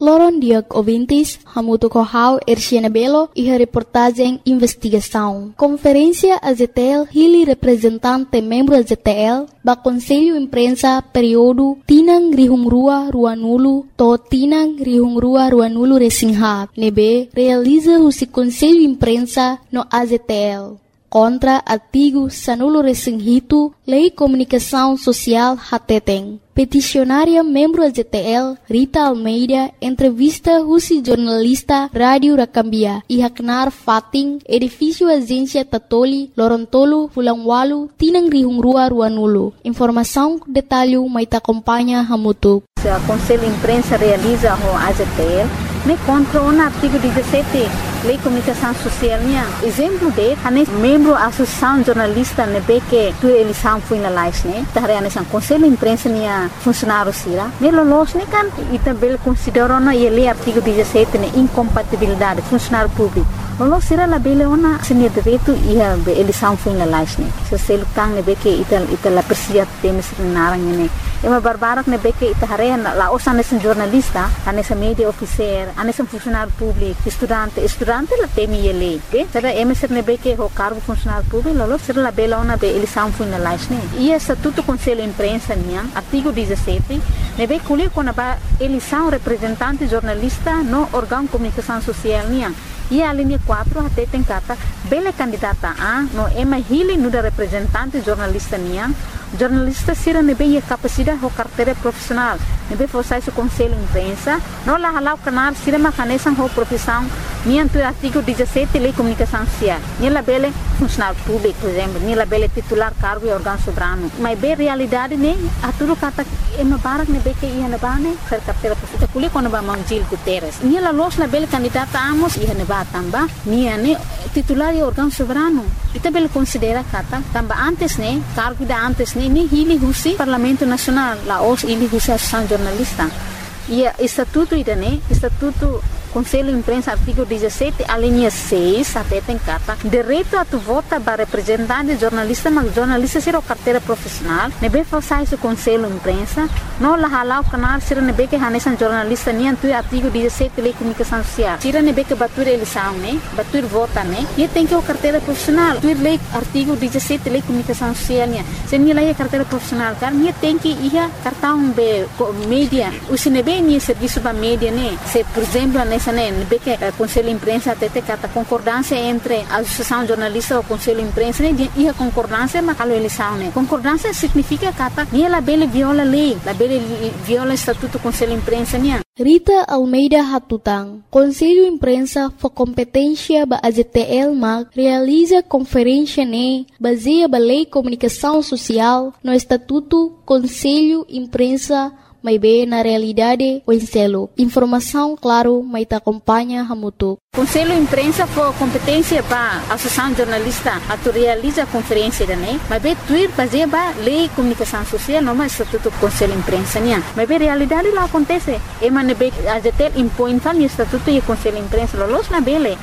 Loron Diak Ouvintes, Hamuto Kohau, Erciana Belo e a reportagem Investigação. Conferência AZTL, Hili representante membro AZTL, ba Conselho Imprensa período Tinang Rihungrua Ruanulu, to Tinang Rihungrua Ruanulu Resinghat, nebe realiza o Conselho Imprensa no AZTL. Contra artigo Sanulo Resinghito, Lei Comunicação Social Hateteng. Peticionária membro AZTL, Rita Almeida, entrevista Rusi jornalista Rádio Rakambia, e Haknar Fating, edifício Agência Tatoli, Lorontolo, Fulangwalu, Tinang Rihungrua Ruanulu. Informação, detalhe, maita acompanha Hamutuk. O Conselho Imprensa realiza o AZTL, me contra o artigo 17, Lei Comunicação Social. Exemplo de, membro da Associação Jornalista, que tu eleição foi na live, né? O Conselho Imprensa funcionário sira. Nelolos ne kan itabel considera na ele artigo 17 ne incompatibilidade funcionário público. Lolo sira la bele ona senia direito e a eleição foi na live ne. Se selu tang ne beke itala persia temes narang ne. Ema barbarak ne beke itahare la osa nesse jornalista, nessa media officer, nesse funcionário público, estudante la temi ele. Será emeser ne beke o cargo funcionário público, lolo sira la bele ona be eleição foi na live ne. E estatuto Conselho Imprensa niang artigo 17, nebe kulir kona ba eleição representante jornalista no órgão comunicação social niang. E a linha 4 até tem kata bele candidata a no ema hili nuda representante jornalista niang. Jornalista sira nebe capacidade ho carteira profissional. Nebe fossai o Conselho Imprensa, no la halau canar sira macanesan ho profissão niang tu artigo 17 Lei Comunicação Social. Nila bele funcionário público, por exemplo, nila bele titular cargo e órgão soberano. Mas be realidade ne aturu kata ema barak nebe ke ia nabane ser carteira profissional. Kulir kona ba Mangjil Guterres. Nila los la bele candidata amos ia neba tamba nia ne titular e órgão soberano. Ita bele considera kata tamba antes ne cargo da antes ne ni hili husi Parlamento Nacional la os hili husi Associação Jornalista. E estatuto ida ne estatuto Conselho Imprensa artigo 17 a linha 6 até tem kata direito a tu vota para representante jornalista mas jornalista ser o carteira profissional nebe façai o Conselho Imprensa no la halau canal sira nebe que hanesan jornalista ni tu artigo 17 Lei Comunicação Social sira nebe que batur eleição né batur vota né e tem que o carteira profissional tu lei artigo 17 Lei Comunicação Social né se ni lei carteira profissional kan ni tem que ia cartão be mídia o sinebe ni serviço ba mídia né se por exemplo beke Conselho Imprensa até kata concordância entre a Associação Jornalista e o Conselho Imprensa e a concordância mas a eleição né concordância significa kata ni la bele viola lei la bele viola estatuto Conselho Imprensa né. Rita Almeida Hatutang, Conselho Imprensa for competência ba AZTL mag realiza conferência ne baseia ba Lei Comunicação Social no estatuto Conselho Imprensa may be na realidade o enselo. Informação, claro, may ta acompanha Hamutuk. Conselho Imprensa for competência para a Associação Jornalista a tu realiza a conferência da né, mas be tuir fazer ba Lei Comunicação Social não mais estatuto Conselho Imprensa né, mas be realidade lá acontece, e mane be AZTL impõe tal estatuto e Conselho Imprensa los na bele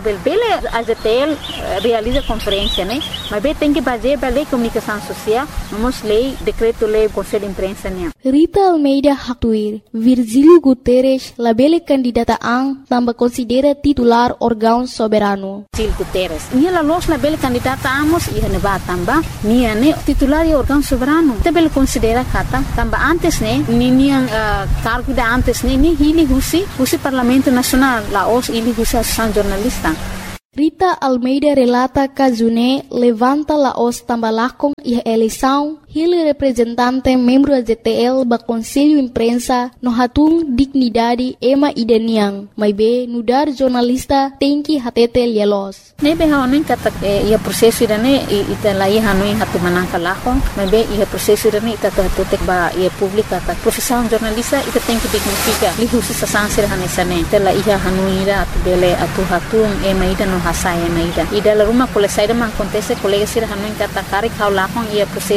AZTL realiza conferência né, mas be tem que fazer ba Lei Comunicação Social, vamos lei decreto lei Conselho Imprensa né. Rita Almeida Hatuir, Virgílio Guterres, labele candidata ang tamba considera titular órgão soberano. Virgílio Guterres, nia los labele candidata amos e neba tamba, nia ne titular e órgão soberano. Tabele considera kata tamba antes ne, nia cargo da antes ne, ni hili husi Parlamento Nacional, la os hili husi Associação Jornalista. Rita Almeida relata Kazune levanta la os tambalakong e eleição Hili representante membro AZTL ba Conselho Imprensa no hatung dignidade ema idaniang may be nudar jornalista tem que hatete lielos. Nebe haonin kata ia proseso idane ita lai hanuin hatu manang kalakong may be ia proseso idane ita hatete ba ia publika kata profissão jornalista ita tem que dignifica lihusi sa sansir hanesane ita la ia hanuin ida atu bele atu hatung ema ida no hasaya na ida la rumah kole saida ma acontece colega sir hanuin kata kari kaulakong ia proseso idane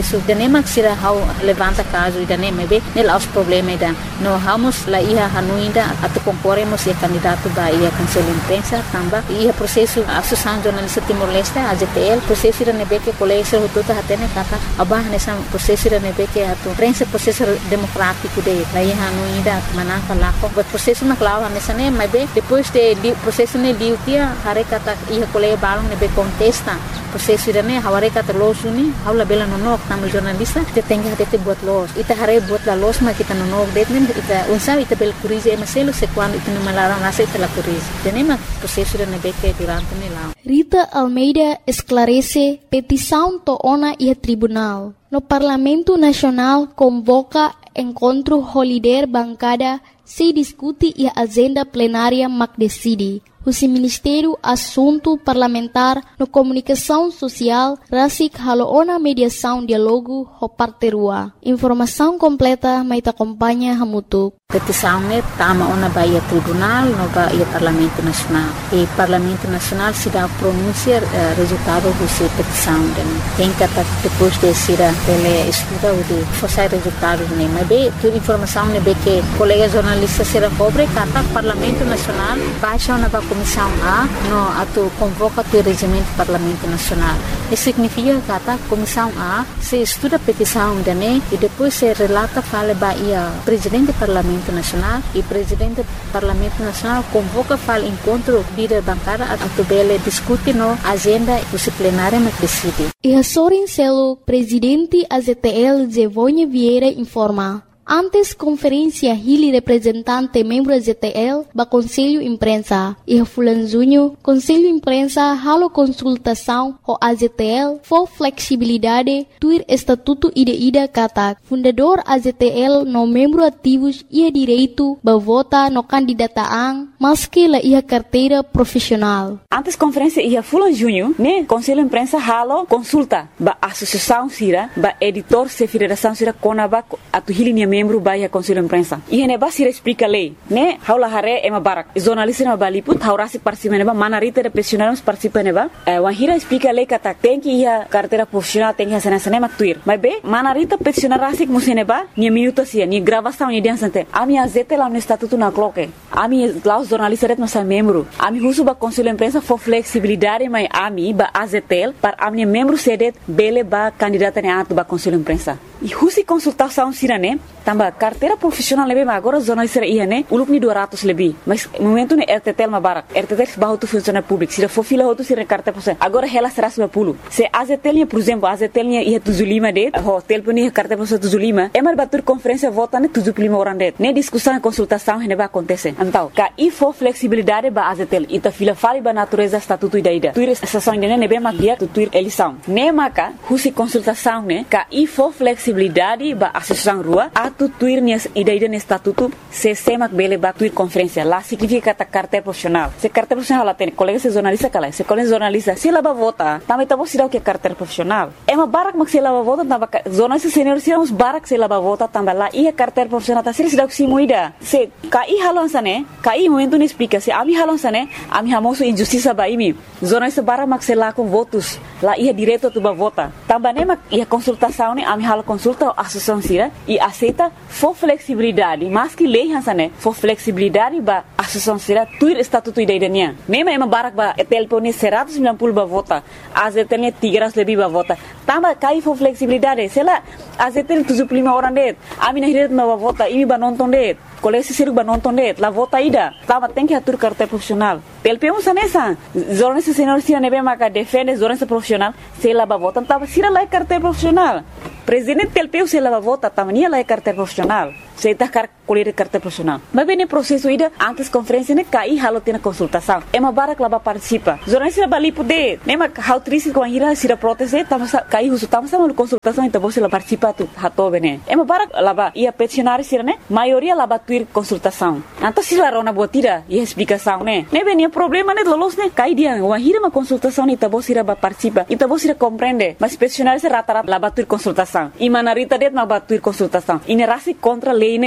Nemak sira hau levanta caso ida mebe nela os problema ida no hamos la ia hanuinda atu concorremos e candidato ba ia conselho imprensa tamba ia processo associação jornalista Timor-Leste AZTL processo ida nebe que colégio tudo hatene kata abah nessa processo ida nebe que atu prensa processo democrático de la ia hanuinda manaka lako but processo na clava nessa ne mebe depois de processo ne diutia hare kata ia colégio balong nebe contesta processo ida ne haware kata losuni haula bela nonok tamu jornalista te tenga hate buat los ita hare buat la los ma kita nonok detmen ita unsa ita bel curize maselo se quando ita malara nasa ita la curize tenema processo ida nebe que durante ne lá Rita Almeida esclarece petição toona e tribunal. No Parlamento Nacional convoca encontro holiday bancada se discute e a agenda plenária mac decide. O Ministério Assunto Parlamentar no Comunicação Social rasik haloona mediação diálogo ho parterua. Informação completa mai te acompanha hamutuk. Petição ne tama ona baia tribunal no baia Parlamento Nacional. E Parlamento Nacional se dá pronunciar resultado dessa petição. Tem que depois de ser ele estuda o de forçar resultado ne. Mas bem, toda informação ne bem que colega jornalista será cobre kata Parlamento Nacional baixa ona Comissão A no ato convoca o regimento do Parlamento Nacional. Isso significa que a Comissão A se estuda a petição e depois se relata fala baia Presidente do Parlamento Nacional e Presidente do Parlamento Nacional convoca fala encontro líder bancada a tubele discute no agenda disciplinária mas decide. E a Sorin Celo, Presidente AZTL Zevonha Vieira informa. Antes conferência Hili representante membro AZTL ba Conselho Imprensa e Fulan Junho Conselho Imprensa halo consultação ho AZTL for flexibilidade tuir estatuto ida kata fundador AZTL no membro ativos ia direito ba vota no candidataan maski la ia carteira profissional. Antes conferência ia Fulan Junho ne Conselho Imprensa halo consulta ba associação sira ba editor se federação sira konaba atu Hili membro baia Conselho Imprensa. E ne basira explica lei, né? Haula hare ema barak. Jornalista na baliput haurasi participa neba manarita de profissionais participa neba. Wahira explica lei kata tem que ia carteira profissional tem que sana maktuir. Mas be manarita profissional rasik museneba ni minuto sia ni gravação ni dia sante. Ami azete lá no estatuto na cloque. Ami lá os jornalistas ret nossa membro. Ami husu ba Conselho Imprensa for flexibilidade mas ami ba azetel para ami membro sedet bele ba candidata ne atu ba Conselho Imprensa. E husi consultação sirane tamba carteira profissional lebe mas agora jornalista ia né uluk ni 200 lebih mas momento ne RTTL ma barak RTTL bah tu funcionário público se for fila outro se carteira profissional agora ela será 10 se AZTL por exemplo AZTL ia 75 det hotel pun ia carteira profissional 75 emar batur conferência vota ne 75 orang det ne discussão e consultação ne ba acontece então ka e for flexibilidade ba AZTL ita fila fali ba natureza estatuto ida tuir estação ne be mak dia tuir eleição ne maka husi consultação ne ka e for flexibilidade ba associação rua tu tuir nias ida no estatuto se semak bele ba tuir conferência lá significa ta carteira profissional se carteira profissional lá tem colega se jornalista kala se colega jornalista se lá ba vota também tá você dá o que é carteira profissional é uma barak mak se lá ba vota tamba jornalista senior se uns barak se lá ba vota tamba lá e a carteira profissional tá se dá o que se moida se kai halon sane kai momento ne explica se ami halon sane ami hamoso injustiça ba imi jornalista barak mak se lá com votos lá ia direito tu ba vota tamba ne mak ia consultação ne ami halo consulta a associação sira e aceita for flexibilidade mas que lei hansane for flexibilidade ba associação sira tuir estatuto idainya mema ema barak ba telpone 190 ba vota azetelnya 300 lebih ba vota tamba kai for flexibilidade sela azetel 75 orang det amina hiret ba vota imi ba nonton det kolesi siru ba nonton det la vota ida tamba tem que atur carteira profissional telpeu sanesa jornalista senior sira nebe maka defende jornalista profissional sela ba vota tamba sira la carteira profissional presidente telpeu se la vota tamania la carteira profissional se está colher carteira profissional mas bem no processo ida antes conferência ne cai halo tem consultação é uma barak lá participa jornalista bali poder nema how triste com a ira se proteste tama cai husu tama sama consultação então você lá participa tu hato bene é uma barak lá ia peticionário sira ne maioria lá tuir consultação então se lá rona botira e explicação ne bem problema ne lolos ne cai dia uma ira uma consultação então você lá participa então você compreende mas peticionário se rata lá tuir consultação e manarita det ma tuir consultação e ne rasi contra lei ne agora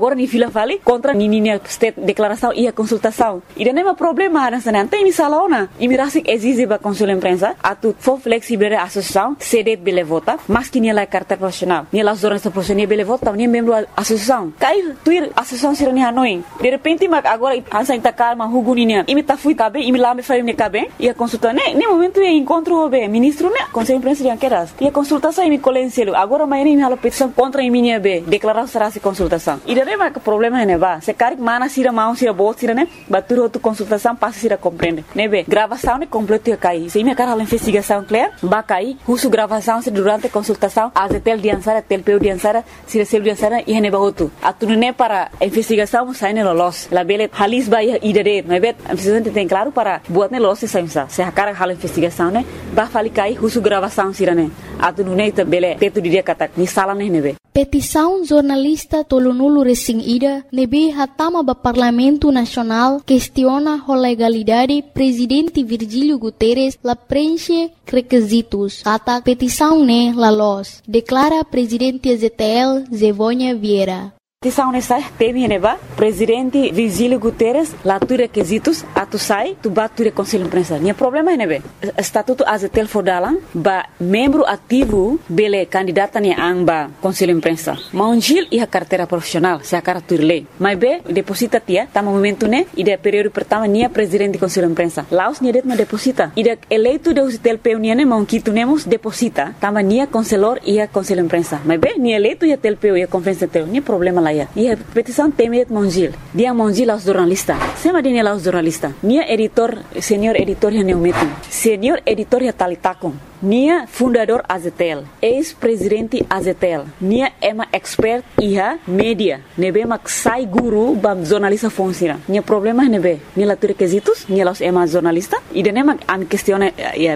agora ni fila vale contra ninha state declaração e a consultação. E não é um problema nessa não tem sala ona. E me rasik exige ba conselho imprensa a tu for flexível a associação cede bele vota, mas que nia carta profissional. Nia las zornas profissional bele vota, nia membro associação. Cai tuir associação sirani hanoi. De repente mas agora ansa intakar ma huguninia. E me tá fui cabe, e me lá me faz me cabe. E a consulta ne momento é encontro o ministro né, conselho imprensa de anqueras. E a consultação e me colencielo. Agora mas nem me hala petição contra a minha be, declaração será se consultação. E daí mas problema é ba. Se caric mana sira mão sira bot sira né, batur outra consultação passa sira compreende. Né be, gravação é completo ia cair. Se me cara a investigação clear, ba cair, uso gravação se durante a consultação, a tel diansara, tel peu diansara, sira sel diansara e ne ba outro. A tu ne para investigação sai ne los. La bele halis ba idere, né be, a presidente tem claro para buat ne los se a cara hala investigação né, ba fali cair, uso gravação sira né. A tu ne bele teto diria kata ni sala ne be. Petição jornalista tolonulu resing ida nebe hatama ba Parlamento Nacional questiona a legalidade presidente Virgílio Guterres la preenche requisitos. Kata petição ne la los, declara presidente ZTL Zevônia Vieira. Petição nessa teme neba presidente Virgílio Guterres lá tu requisitos a tu sai tu bat tu conselho imprensa. Nia problema é nebe estatuto azetel fodalan ba membro ativo bele candidata ne amba conselho imprensa. Maungil e a carteira profissional se a cara tu lei. Mas be deposita tia tá momento né e de período pertama nia presidente conselho imprensa. Laos nia det ma deposita. E de eleito de usitel peu nia ne maunquito nemos deposita tama nia conselor e a conselho imprensa. Mas be nia eleito e a tel peu e a conferência tel nia problema lá. E a petição teme Mongil. Dia Mongil aos jornalistas. Sema dia aos jornalistas. Nia editor, senhor editor ya neumetin. Senhor editor ya talitakon. Nia fundador Azetel. Ex-presidente Azetel. Nia ema expert iha media. Nebe mak sai guru bam jornalista funciona. Nia problema nebe. Nia latu requisitos. Nia los ema jornalista. E de nema am questione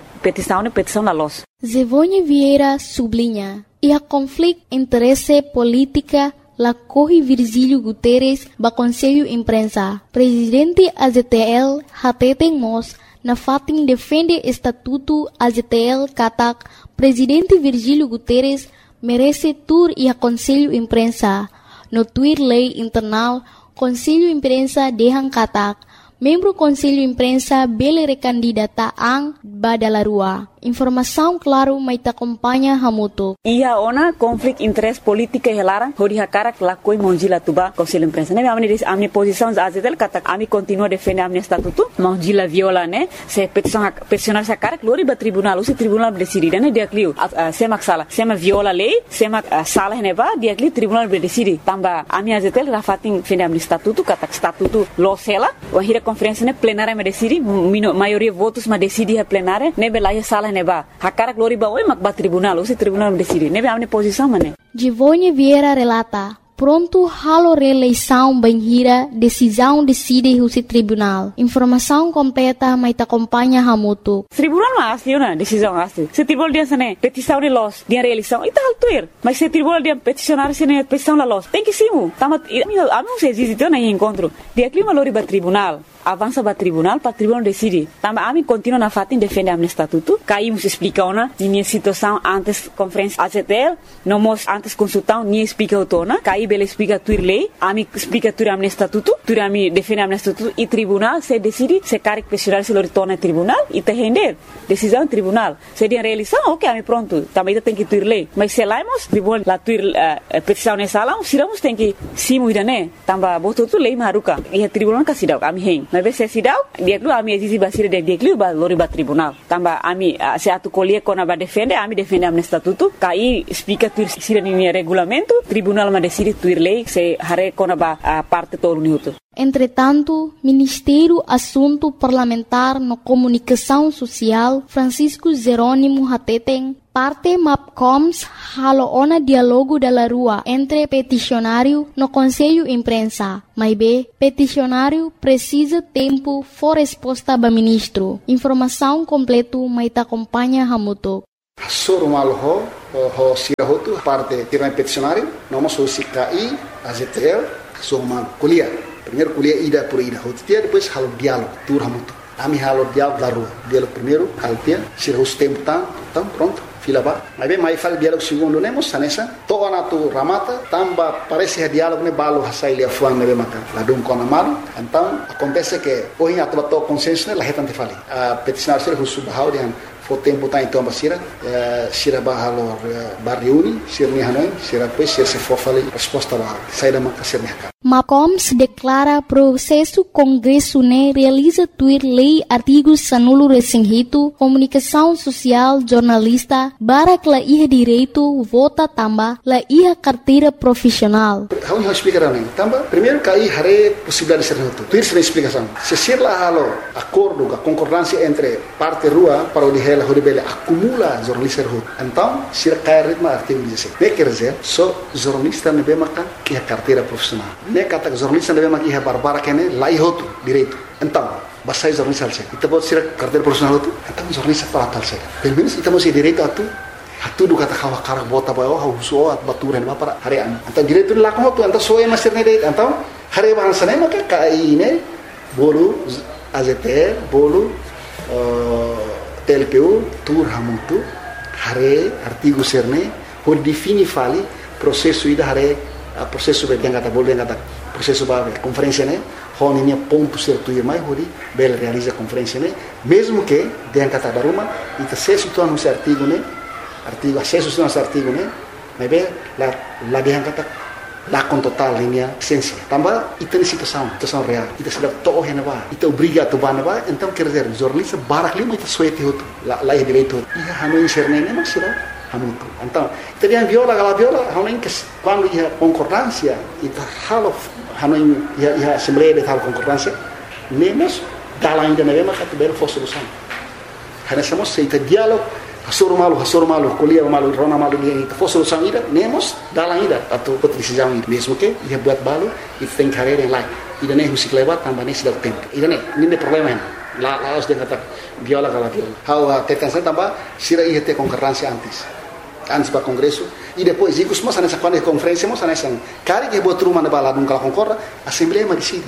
petição la los. Zevônia Vieira sublinha. E a conflito interesse política la corre Virgílio Guterres ba Conselho Imprensa. Presidente AZTL hateten mos na fatin defende estatuto AZTL katak Presidente Virgílio Guterres merece tur e a Conselho Imprensa. No tuir lei internal Conselho Imprensa dehang katak membro Conselho Imprensa bele recandidata ang badalarua. Informação claro mai ta acompanha hamuto. Ia ona conflict interest politika helara hodi hakara lakoi monjila tuba Conselho Imprensa. Ne amni posição azetel kata ami continua defender amni estatuto monjila viola ne se peticionar sa cara glori ba tribunal usi tribunal decide ne dia clio semak sala sema viola lei semak sala ne ba dia clio tribunal decide tamba ami azetel rafatin defender amni estatuto kata estatuto losela wa hira conferência ne plenária me decide maioria votos ma decide a plenária ne belaya sala neba hakara glori ba oi mak ba tribunal o se tribunal decide nebe amne posição mane Zevônia Vieira relata pronto halo reeleição banhira decisão decide o tribunal informação completa mai ta acompanha hamuto tribunal mas na decisão asli se tribunal dia sane petição de los dia reeleição e tal tuir mas se tribunal dia peticionar sene petição la los tem que simu tamat amo se existe na encontro dia clima lori ba tribunal avança para tribunal decide. Tamba ami continua na fatin defende amne estatuto. Caímos explica ona minha situação antes conferência AZTL, nomos antes consultão ni explica autona. Caí bele explica tuir lei, ami explica tuir amne estatuto, tuir ami defende amne estatuto e tribunal se decide se caric pessoal se lo retorna tribunal e te render decisão tribunal. Se dia realização, ok, ami pronto. Também tem que tuir lei. Mas se laimos tribunal la tuir petição nessa sala, siramos tem que simu idane. Tamba botou tu lei maruka. E tribunal kasidau ami hen. Mas se sidau dia klu ami exige basira dia klu ba lori ba tribunal tamba ami se atu colie kona ba defende ami defende amne estatuto kai explica tuir sira ni regulamento tribunal ma decide tuir lei se hare kona ba parte todo minuto. Entretanto, Ministério Assunto Parlamentar no Comunicação Social, Francisco Jerônimo Hateten, parte MAPCOMS halo ona dialogo da rua entre peticionário no Conselho Imprensa. Mas B, peticionário precisa tempo for resposta ba ministro. Informação completo mai ta acompanha hamuto. Surmal ho sirahotu parte tiran peticionário, nós o CKI, AZTL, surmal kuliah. Primeiro kuliah ida por ida, hotia depois halo diálogo, tur hamutu. Ami halo diálogo da rua. Diálogo primeiro, haltia, sirahus tempo tão pronto. fila ba. Mas bem, mais fala diálogo segundo nemos sanesa. Toa na tu ramata, tamba parece diálogo ne balo hasai lia fuan nebe maka. Ladum kona malu. Então, acontece que hoje a tua consenso ne lahetan te fali. A peticionário ser husu bahau dian fo tempo tá então basira, sira bahalo barriuni, sira ni hanoi, sira pois sira se for fali resposta lá. Sai da maka sira ni. MAPCOMS declara processo Congresso ne realiza tuir lei artigos sanulo resinghito, comunicação social, jornalista, barak la iha direito, vota tamba, la iha carteira profissional. Vamos explicar também. Tamba, primeiro que aí hare possibilidade de ser reto. Tuir sem explicação. Se ser lá halo acordo, a concordância entre parte rua para o dihela horibele acumula jornalista reto. Então, sira cai ritmo artigo 16. Ne quer dizer, só jornalista ne bemaka que a carteira profissional. Ne kata jornalista ne bemaka que a barbara que ne lá ihoto direito. Então, basai jornalista alse. Ita pode ser carteira profissional tu. Então jornalista para alse. Pelo menos ita mesti direito atu. Hatu du kata kawa karak bota bayo hauso at baturan ba para harian. Então direito lá como tu, então soe master ne direito. Então hari bahasa ne maka kai ne bolu AZT bolu TLPU tur hamuntu hare artigo serne por defini fali processo ida hare processo be yang kata bolu yang kata processo ba conferência ne honinya ponto certo e mais hori bel realiza conferência ne mesmo que yang kata baruma ita se situa no artigo ne artigo acesso nosso artigo né mas bem lá yang kata lá com total linha essência também ita ni situação real ita sudah toh hena ba ita obriga tu bana ba então quer dizer jornalista barak lima ita suete hotu lá é direito ia hanu inserne ne mas sira hanu então ita dia viola hanu que quando ia concordância ita halo hanu ia assembleia de tal concordância nemos dalam ainda na mesma categoria for solução hana somos seita diálogo Hasor malu, kuliah malu, rona malu dia itu. For solução ida, nemos dalam ida atau decisão ida. Mesmo que ia buat balu, itu tem carreira lain. Ida ne husik lewat tambah ne sudah tempo. Ida ne, ini problema. Lá os dia kata viola kala viola. How tetansa tambah sira ia ter concorrência antes para congresso e depois ikut semua sana quando conferência semua sana kari que buat rumah na bala nunca concorda, assembleia decide.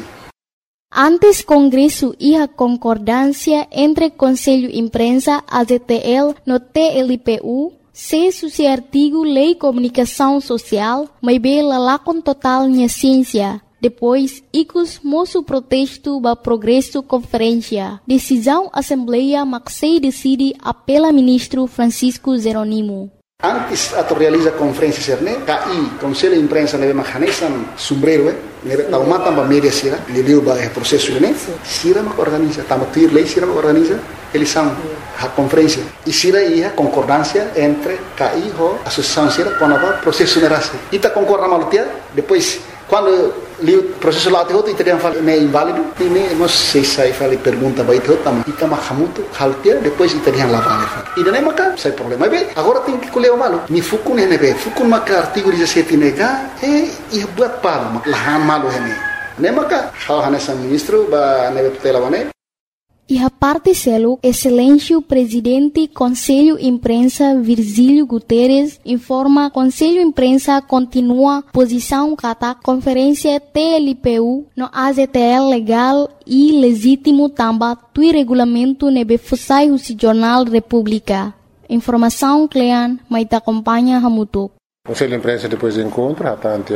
Antes Congresso iha concordância entre Conselho Imprensa, AZTL, no TLPU, se suci artigo Lei Comunicação Social, mas bela lá com total minha ciência. Depois, icus moço protesto ba progresso conferência. Decisão Assembleia Maxei decide apela ministro Francisco Zeronimo. Antes atau realiza conferência serne, KI, Conselho Imprensa nebe mahanesan sombrero, nebe taumata ba media sira, liliu ba processo ne, sira mak organiza, tama tuir lei sira mak organiza, eleição, a conferência. E sira ia concordância entre KI ho associação sira com a processo nerase. Ita concorda malutia, depois quando li processo lá te outro italiano fala é inválido, e ne não sei se fala pergunta ba itu tama, ita makamuto haltia, depois italiano lá vale. E daí maka sai problema. Bem, agora tem que colher o malo. Ni fukun hene be, fukun maka artigo 17 nega, ia buat palo, lahan malo hene. Ne maka hal hanesan ministro ba nebe tutela wane. E a parte selo, Excelência Presidente Conselho Imprensa Virgílio Guterres informa Conselho Imprensa continua posição kata conferência TLPU no AZTL legal e legítimo tamba tui regulamento nebe fusai husi Jornal República. Informação Clean, mas te acompanha Hamutuk. Conselho de Imprensa depois do encontro,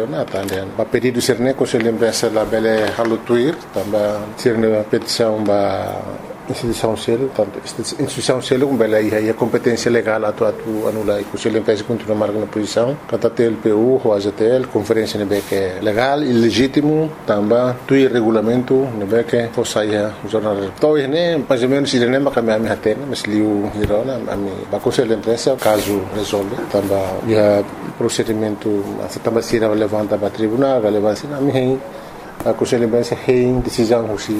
a pedido ser ne Conselho de Imprensa la bele halutuir, também ser ne petição ba instituição selo, tanto instituição selo com bele ia competência legal atu anula e Conselho de Imprensa continua marcando a posição, kata TLPU, o AZTL, conferência nebe que legal e legítimo, também tuir regulamento nebe que fosaia jornal. Então ne mais ou menos ele nem makami ami hatena, mas liu hirona ami ba Conselho de Imprensa caso resolve, também ia procedimento também se levanta para tribunal, relevância na minha a Conselho de Imprensa tem decisão husi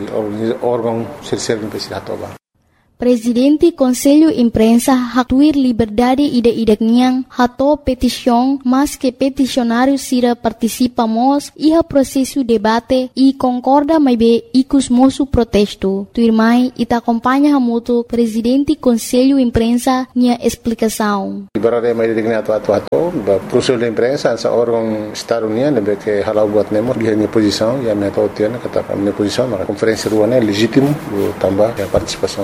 órgão ser imprensa atoba. Presidente Conselho Imprensa hatuir liberdade ida-idakniang hato petição, mas que peticionário sira participamos iha processo debate e concorda mais be icus moço protesto. Tuirmai ita acompanha hamuto Presidente Conselho Imprensa nia explicação. Liberdade mais idakniang atu Conselho de Imprensa essa órgão Estado União nebe que halau buat nemo dia minha posição e a minha totiana kata minha posição na conferência ruana é legítimo também a participação também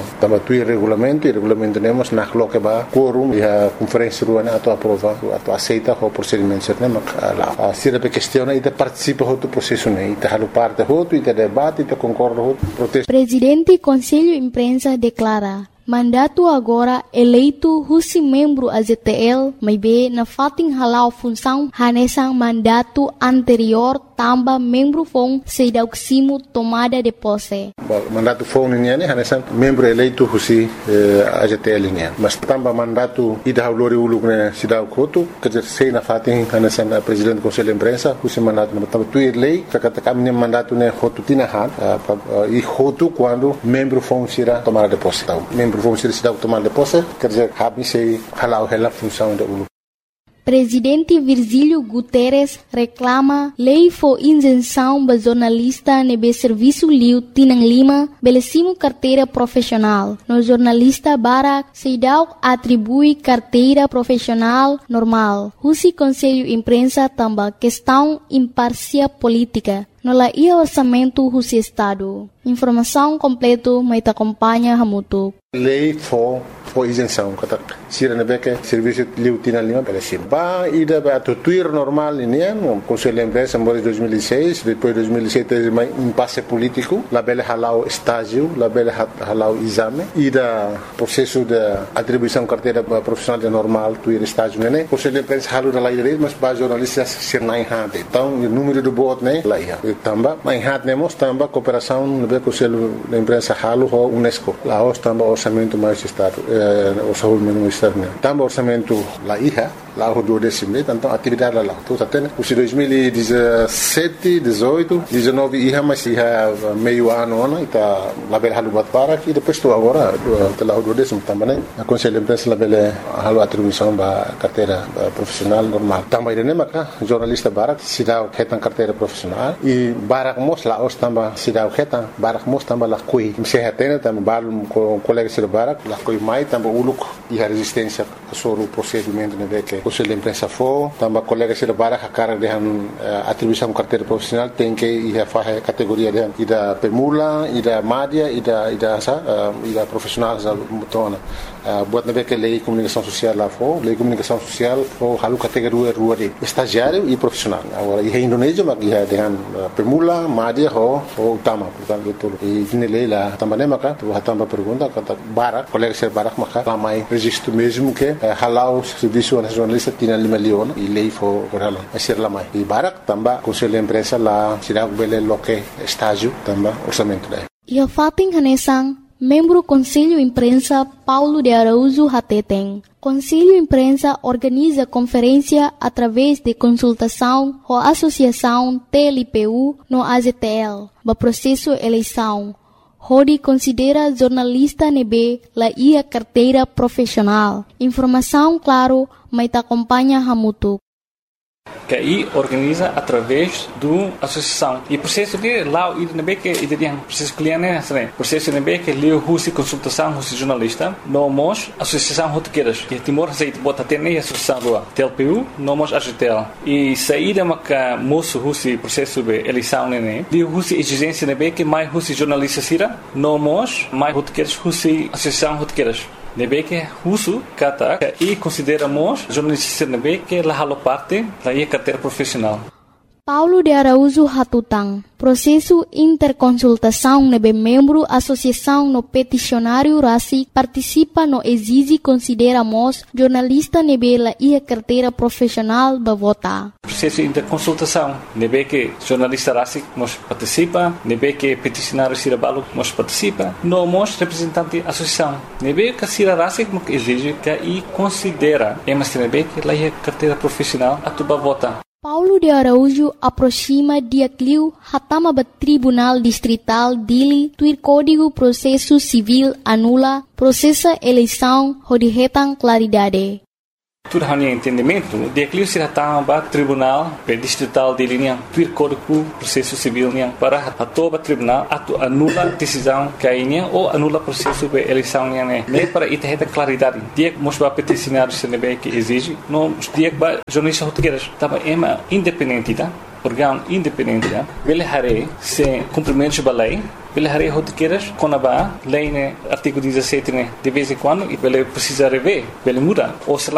tuir regulamento, e regulamento nemos na coloque ba quorum e a conferência ruana ato aprova, ato aceita o procedimento ser nemak lá. Se a questiona e participa do processo né, e halu parte hoto e debate e concorda hoto protesto. Presidente Conselho Imprensa declara mandato agora eleito husi membro AZTL, maybe na fating halau função hanesang mandato anterior tamba membro fong sedauksimo tomada de posse. Mandato fong niya hanesang membro eleito husi AZTL niya. Mas tamba mandato ida haulori uluk na sidauk hotu, kajer sei na fating hanesang Presidente Conselho Imprensa husi mandato na tamba tuir lei, kakatakam niya mandato na hotu tinahan, e hotu quando membro fong sira tomada de posse. Membro vamos ser cidade tomar de posse, quer dizer, habem se halau a função da ULU. Presidente Virgílio Guterres reclama lei for isenção para jornalista nebe serviço liu Tinang Lima belecimo carteira profissional. No jornalista Barak Seidau atribui carteira profissional normal. Husi Conselho Imprensa tamba questão imparcial política. No la ia orçamento husi Estado. Informação completo mai te acompanha hamutu. Lei for isenção, kata sira nebeke serviço liu Tinang Lima belecimo. Ba ida ba tuir normal ini no Conselho Imprensa em 2006, depois 2007 mai impasse político, la bele halau estágio, la bele halau exame, ida processo de atribuição carteira profissional de normal tuir estágio né. Conselho Imprensa halu da lei mas ba jornalistas ser nai hade. Então o número do bot né lá ia. Tamba mai hat nemos tamba cooperação no Conselho de Imprensa halu ho UNESCO. Lá os tamba orçamento mais estado, orçamento ministério. Tamba orçamento lá ia, lá o 12º, então atividade lá. Tudo até né. Os 2017, 18, 19 ia mas ia meio ano né, tá lá bel halu bat para que depois tu agora lá o 12º tamba né. A Conselho de Imprensa lá bel halu atribuição ba carteira profissional normal. Tamba ide né maka jornalista barak sidau ketan carteira profissional e barak mos lá os tamba sidau ketan barak mos tamba lá kui msehatena tamba balum com colega sir barak lá kui mai tamba uluk e a resistência sobre o procedimento né que o Conselho de Imprensa for tamba colega sir barak a cara de atribuição carteira profissional tem que ir a fazer categoria de ida pemula ida madia ida profissional za mutona buat na que lei comunicação social lá for lei comunicação social for halu categoria rua de estagiário e profissional agora e Indonésia mas ia dengan pemula madia ho utama portanto tudo e nele lá também maka tu hatamba pergunta kata barak colega ser barak maka ramai registro mesmo que halau serviço nacionalista tinha 5 milhões e lei for halau ser lamai e barak tamba Conselho de Imprensa lá será bele loque estágio tamba orçamento daí ia fating hanesang membro Conselho Imprensa Paulo de Araújo Hateteng. Conselho Imprensa organiza conferência através de consultação com a Associação TLPU no AZTL, para processo eleição. Rodi considera jornalista nebe la ia carteira profissional. Informação claro, mas te acompanha hamutu. Que aí organiza através do associação e processo que lá o IDNB que ideia processo cliente né processo IDNB que leu husi consultação husi jornalista nomos associação rotequeiras que Timor aceita bota ter nem associação do TLPU nomos AGTL e saída maca moço husi processo de eleição né leu husi exigência IDNB que mais husi jornalista sira nomos mais rotequeiras husi associação rotequeiras nebe que russo kata e consideramos jornalista nebe que la halo parte da carteira profissional. Paulo de Araújo Hatutang, processo interconsultação nebe membro associação no peticionário RACI participa no exige consideramos jornalista nebe la ia carteira profissional ba vota. Processo interconsultação nebe que jornalista RACI nos participa, nebe que peticionário Sirabalo nos participa, nomos representante associação. Nebe que Sira RACI que exige que e considera mas nebe que la ia carteira profissional atuba vota. Paulo de Araújo aproxima dia cliu hatama ba Tribunal Distrital Dili tuir Código Processo Civil anula processa eleição hodihetan claridade. Tudo hanya entendimento, dia cliu se hatama ba Tribunal Distrital Dili niang tuir Código Processo Civil niang para atoba tribunal atu anula decisão kainya ou anula processo de eleição niang ne para itaheta claridade. Dia mosba peticionário CNB que exige, não dia ba jornalista rotegueiras tava ema independente tá órgão independente, ele haré sem cumprimento da lei, ele haré rotiqueiras com a lei, artigo 17, de vez em quando, e ele precisa rever, ele muda. Ou se